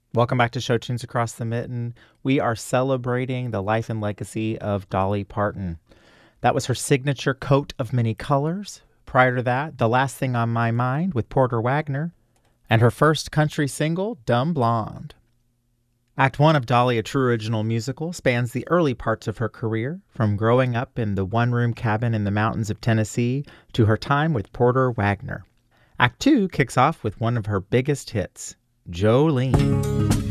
Welcome back to Show Tunes Across the Mitten. We are celebrating the life and legacy of Dolly Parton. That was her signature Coat of Many Colors. Prior to that, The Last Thing on My Mind with Porter Wagoner, and her first country single, Dumb Blonde. Act 1 of Dolly, a true original musical, spans the early parts of her career, from growing up in the one-room cabin in the mountains of Tennessee to her time with Porter Wagoner. Act 2 kicks off with one of her biggest hits, Jolene.